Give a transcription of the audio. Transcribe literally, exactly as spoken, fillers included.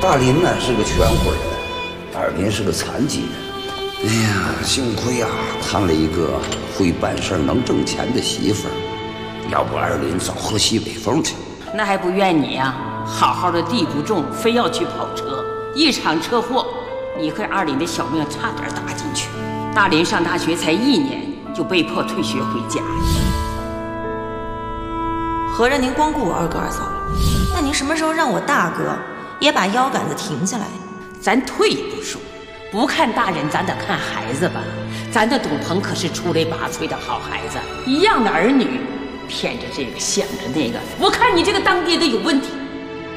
大林呢是个全乎人，二林是个残疾人。哎呀，幸亏呀、啊，谈了一个会办事、能挣钱的媳妇儿，要不二林早喝西北风去。 那还不怨你呀、啊？好好的地不种，非要去跑车，一场车祸，你和二林的小命差点搭进去。大林上大学才一年，就被迫退学回家。 合着您光顾我二哥二嫂了，那您什么时候让我大哥也把腰杆子停下来？ 咱退一步说，不看大人，咱得看孩子吧。咱的董鹏可是出类拔萃的好孩子，一样的儿女，骗着这个想着那个，我看你这个当爹的有问题。